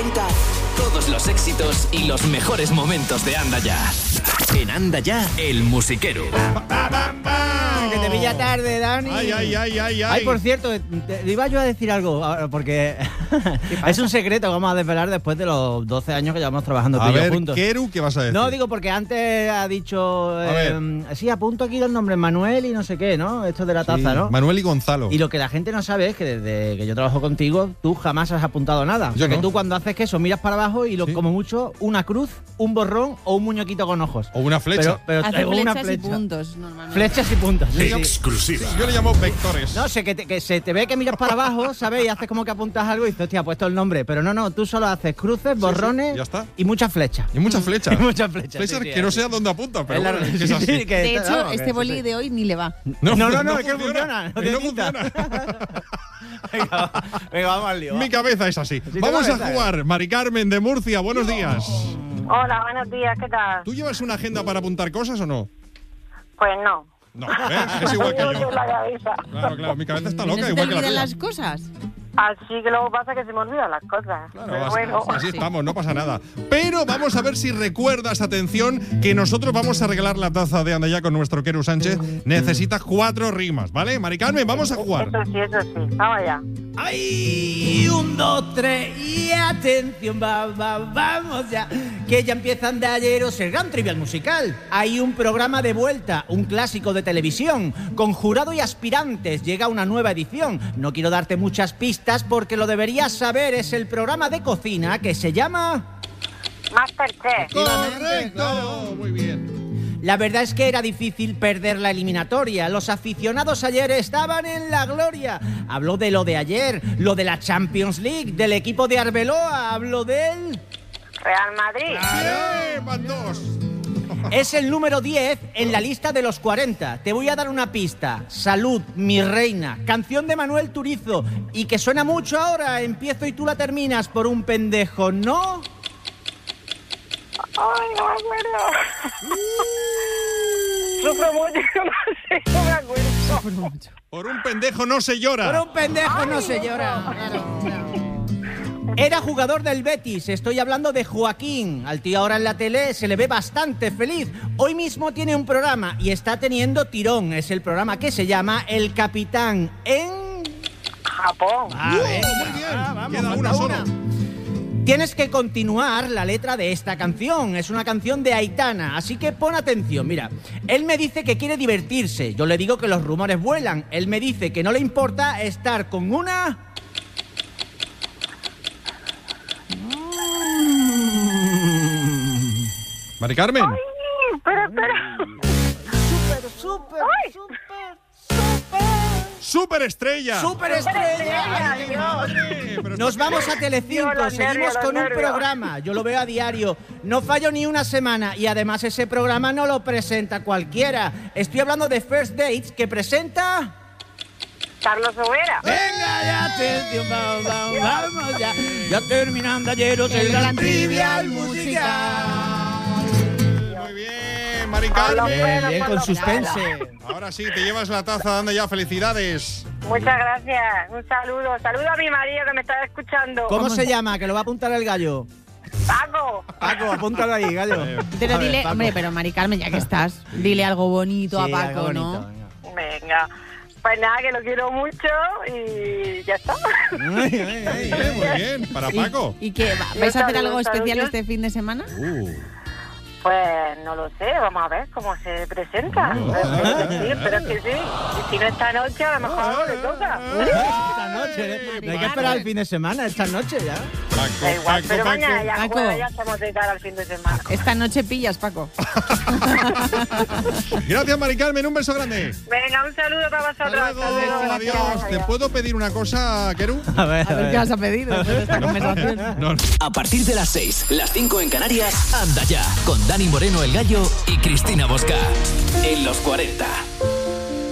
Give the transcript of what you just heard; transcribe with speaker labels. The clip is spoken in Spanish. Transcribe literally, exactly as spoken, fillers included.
Speaker 1: cuarenta, todos los éxitos y los mejores momentos de Anda Ya. En Anda Ya, el musiquero.
Speaker 2: Que te pilla tarde, Dani.
Speaker 3: Ay, ay, ay, ay, ay.
Speaker 2: Ay, por cierto, te, te iba yo a decir algo, porque es un secreto que vamos a desvelar después de los doce años que llevamos trabajando tú
Speaker 3: A
Speaker 2: y yo
Speaker 3: ver,
Speaker 2: juntos.
Speaker 3: Keru, ¿qué vas a decir?
Speaker 2: No, digo porque antes ha dicho...
Speaker 3: A
Speaker 2: Eh, sí, apunto aquí los nombres Manuel y no sé qué, ¿no? Esto de la taza,
Speaker 3: Sí,
Speaker 2: ¿no?
Speaker 3: Manuel y Gonzalo.
Speaker 2: Y lo que la gente no sabe es que desde que yo trabajo contigo, tú jamás has apuntado nada.
Speaker 3: Yo
Speaker 2: Porque
Speaker 3: no.
Speaker 2: tú cuando haces eso miras para abajo y lo,
Speaker 3: Sí.
Speaker 2: como mucho una cruz, un borrón o un muñequito con ojos.
Speaker 3: O una flecha.
Speaker 2: Pero, pero
Speaker 4: Hace
Speaker 2: traigo una
Speaker 4: flechas y
Speaker 2: flecha.
Speaker 4: puntos, normalmente.
Speaker 2: Flechas y puntos. Sí, sí.
Speaker 5: Exclusiva.
Speaker 3: Yo le llamo vectores.
Speaker 2: No sé, que, te- que se te ve que miras para abajo, ¿sabes? Y haces como que apuntas algo y dices, hostia, ha puesto el nombre. Pero no, no, tú solo haces cruces, borrones
Speaker 3: ya está.
Speaker 2: y muchas flechas.
Speaker 3: Y muchas flechas.
Speaker 2: Y muchas flechas.
Speaker 3: Flechas
Speaker 2: sí, sí,
Speaker 3: que no
Speaker 2: así.
Speaker 3: sé a dónde apuntan, pero
Speaker 2: Es la-
Speaker 3: bueno, es
Speaker 2: sí,
Speaker 3: que es así.
Speaker 2: sí, que-
Speaker 4: De hecho,
Speaker 2: vamos, que
Speaker 4: este
Speaker 2: sí,
Speaker 4: boli
Speaker 2: sí.
Speaker 4: de hoy ni le va.
Speaker 2: No, no, no, es que funciona. No
Speaker 3: que
Speaker 2: te
Speaker 3: no
Speaker 2: quita.
Speaker 3: funciona.
Speaker 2: Venga, venga, vamos al lío.
Speaker 3: Mi
Speaker 2: va.
Speaker 3: cabeza es así.
Speaker 2: te
Speaker 3: Vamos a
Speaker 2: cabeza,
Speaker 3: jugar. Mari Carmen de Murcia, buenos días.
Speaker 6: Hola, buenos días, ¿qué tal?
Speaker 3: ¿Tú llevas una agenda para apuntar cosas o no?
Speaker 6: Pues no.
Speaker 3: No, ¿ves? Es igual que
Speaker 6: Tengo
Speaker 3: yo.
Speaker 6: en la cabeza.
Speaker 3: Claro, claro, mi cabeza está
Speaker 4: ¿No
Speaker 3: loca,
Speaker 4: se te
Speaker 3: igual que la
Speaker 4: olvidan
Speaker 3: tuya.
Speaker 4: las cosas?
Speaker 6: Así que luego pasa que se me olvidan las cosas.
Speaker 3: Claro,
Speaker 6: Pero
Speaker 3: así,
Speaker 6: bueno.
Speaker 3: así estamos, no pasa nada. Pero vamos a ver si recuerdas, atención, que nosotros vamos a regalar la taza de Anda Ya con nuestro Keru Sánchez. Necesita cuatro rimas, ¿vale? Mari Carmen, vamos a jugar.
Speaker 6: Eso sí, eso sí. Vamos allá.
Speaker 2: ¡Ay! Un, dos, tres y atención, va, va, vamos ya. Que ya empieza Andayeros, el gran trivial musical. Hay un programa de vuelta, un clásico de televisión, con jurado y aspirantes. Llega una nueva edición. No quiero darte muchas pistas porque lo deberías saber. Es el programa de cocina que se llama...
Speaker 6: Masterchef.
Speaker 3: Correcto, muy bien.
Speaker 2: La verdad es que era difícil perder la eliminatoria. Los aficionados ayer estaban en la gloria. Habló de lo de ayer, lo de la Champions League, del equipo de Arbeloa, habló del...
Speaker 6: Real Madrid.
Speaker 3: Bien, van dos.
Speaker 2: Es el número diez en la lista de los cuarenta. Te voy a dar una pista. Salud, mi reina. Canción de Manuel Turizo. Y que suena mucho ahora. Empiezo y tú la terminas por un pendejo, ¿no?
Speaker 6: Ay, no me acuerdo. Sufro mucho, no sé, no me acuerdo.
Speaker 3: Por un pendejo no se llora.
Speaker 2: Por un pendejo no se llora. Claro. Era jugador del Betis, estoy hablando de Joaquín. Al tío ahora en la tele se le ve bastante feliz. Hoy mismo tiene un programa y está teniendo tirón. Es el programa que se llama El Capitán en...
Speaker 6: Japón.
Speaker 2: Ah, venga,
Speaker 3: muy bien.
Speaker 2: ah, vamos,
Speaker 3: Queda
Speaker 2: falta
Speaker 3: una solo.
Speaker 2: Tienes que continuar la letra de esta canción. Es una canción de Aitana, así que pon atención. Mira, él me dice que quiere divertirse. Yo le digo que los rumores vuelan. Él me dice que no le importa estar con una...
Speaker 3: Mari Carmen.
Speaker 6: Ay, espera, espera.
Speaker 2: Súper, súper,
Speaker 6: Ay.
Speaker 2: súper, súper...
Speaker 3: Superestrella.
Speaker 2: ¡Superestrella!
Speaker 6: Ay, Dios.
Speaker 3: Pero
Speaker 2: Nos
Speaker 3: está-
Speaker 2: vamos a Telecinco,
Speaker 6: Dios, los
Speaker 2: seguimos
Speaker 6: nervios,
Speaker 2: con
Speaker 6: los
Speaker 2: un
Speaker 6: nervios.
Speaker 2: programa. Yo lo veo a diario. No fallo ni una semana y además ese programa no lo presenta cualquiera. Estoy hablando de First Dates que presenta...
Speaker 6: Carlos Overa.
Speaker 2: Venga ya, atención, vamos, vamos, vamos ya. Ya terminando ayeros el gran trivial musical.
Speaker 3: Muy bien, Mari
Speaker 6: Hola,
Speaker 3: Carmen.
Speaker 6: bueno,
Speaker 2: Bien,
Speaker 6: por
Speaker 2: con
Speaker 6: lo
Speaker 2: suspense.
Speaker 3: Ahora sí, te llevas la taza de Anda Ya. Felicidades.
Speaker 6: Muchas gracias. Un saludo. Saludo a mi marido que me está escuchando.
Speaker 2: ¿Cómo se llama? Que lo va a apuntar el gallo.
Speaker 6: Paco.
Speaker 2: Paco, apúntalo ahí, gallo.
Speaker 4: Pero
Speaker 2: A ver,
Speaker 4: dile,
Speaker 2: Paco.
Speaker 4: hombre, pero Mari Carmen, ya que estás, dile algo bonito
Speaker 2: Sí,
Speaker 4: a
Speaker 2: algo
Speaker 4: Paco,
Speaker 2: bonito,
Speaker 4: ¿no?
Speaker 2: venga.
Speaker 6: Venga. Pues nada, que lo quiero mucho y ya está.
Speaker 2: Ay, ay, ay.
Speaker 3: Bien, muy bien. Para Paco.
Speaker 4: ¿Y qué? va-
Speaker 6: Un
Speaker 4: ¿Vais a hacer
Speaker 6: saludo,
Speaker 4: algo
Speaker 6: un saludo.
Speaker 4: especial este fin de semana?
Speaker 3: Uh.
Speaker 6: Pues no lo sé, vamos a ver cómo se presenta. Espero que sí, espero que sí. Y si no esta noche, a lo mejor algo le toca.
Speaker 2: Esta noche, ¿eh? No hay que esperar el fin de semana, esta noche ya.
Speaker 3: Paco,
Speaker 6: Da igual,
Speaker 3: Paco,
Speaker 6: pero
Speaker 3: Paco.
Speaker 6: mañana ya,
Speaker 4: Paco.
Speaker 6: bueno, ya estamos de cara al fin de semana.
Speaker 4: Esta noche pillas, Paco.
Speaker 3: Gracias, Mari Carmen. Un beso grande.
Speaker 6: Venga, un saludo para vosotros.
Speaker 3: Hasta luego. Adiós. ¿Te puedo pedir una cosa, Keru?
Speaker 2: A ver,
Speaker 4: A ver qué vas a pedir después de esta conversación.
Speaker 3: No, no.
Speaker 1: A partir de las seis, las cinco en Canarias, Anda Ya, con Dani Moreno el Gallo y Cristina Bosca. En los cuarenta.